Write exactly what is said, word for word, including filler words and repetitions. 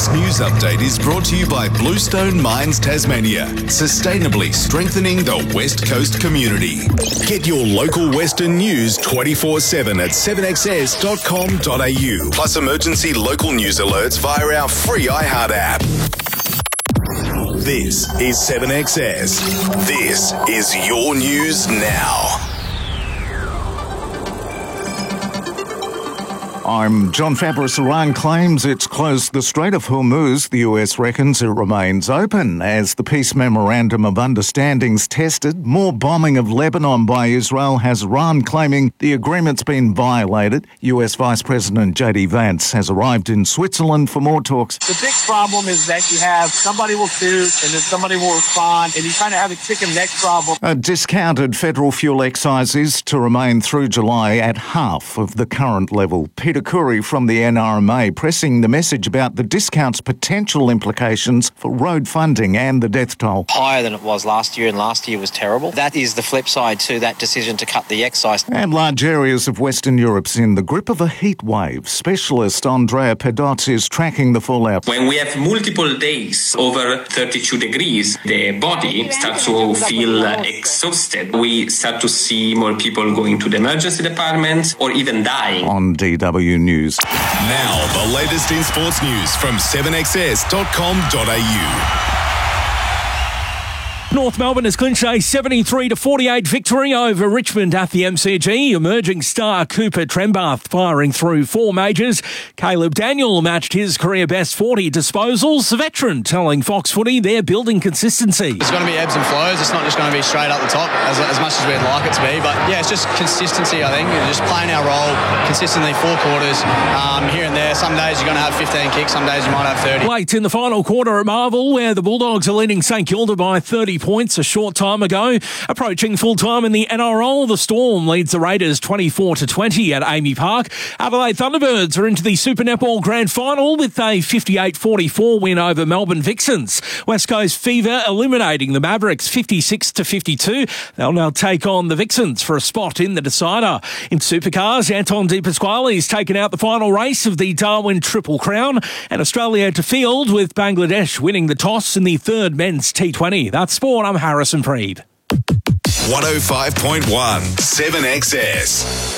This news update is brought to you by Bluestone Mines Tasmania, sustainably strengthening the West Coast community. Get your local Western news twenty-four seven at seven x s dot com dot a u, plus emergency local news alerts via our free iHeart app. This is seven X S. This is your news now. I'm John Fabris. Iran claims it's closed the Strait of Hormuz. The U S reckons it remains open as the peace memorandum of understanding's tested. More bombing of Lebanon by Israel has Iran claiming the agreement's been violated. U S Vice President J D Vance has arrived in Switzerland for more talks. The big problem is that you have somebody will shoot and then somebody will respond, and you kind of have a chicken neck problem. A discounted federal fuel excise is to remain through July at half of the current level. Peter Curry from the N R M A pressing the message about the discount's potential implications for road funding and the death toll. Higher than it was last year, and last year was terrible. That is the flip side to that decision to cut the excise. And large areas of Western Europe's in the grip of a heat wave. Specialist Andrea Pedozzi is tracking the fallout. When we have multiple days over thirty-two degrees, the body starts to feel exhausted. We start to see more people going to the emergency department or even dying. On D W News. Now, the latest in sports news from seven x s dot com dot a u. North Melbourne has clinched a seventy-three to forty-eight victory over Richmond at the M C G. Emerging star Cooper Trembath firing through four majors. Caleb Daniel matched his career best forty disposals. The veteran telling Fox Footy they're building consistency. It's going to be ebbs and flows. It's not just going to be straight up the top as, as much as we'd like it to be. But yeah, it's just consistency, I think. Just playing our role consistently, four quarters, um, here and there. Some days you're going to have fifteen kicks, some days you might have thirty. Late in the final quarter at Marvel, where the Bulldogs are leading St Kilda by thirty points a short time ago. Approaching full time in the N R L, the Storm leads the Raiders twenty-four to twenty at Amy Park. Adelaide Thunderbirds are into the Super Netball Grand Final with a fifty-eight forty-four win over Melbourne Vixens. West Coast Fever eliminating the Mavericks fifty-six to fifty-two. They'll now take on the Vixens for a spot in the decider. In Supercars, Anton De Pasquale's taken out the final race of the Darwin Triple Crown, and Australia to field with Bangladesh winning the toss in the third men's T twenty. That's sport. I'm Harrison Freed. one oh five point one, seven X S.